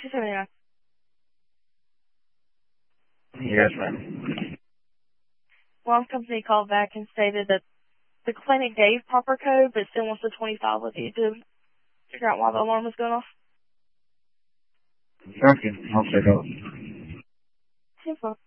279. Yes, ma'am. Alarm company called back and stated that the clinic gave proper code, but still wants the 25 with you to figure out why the alarm was going off. Okay, I'll check out. Super.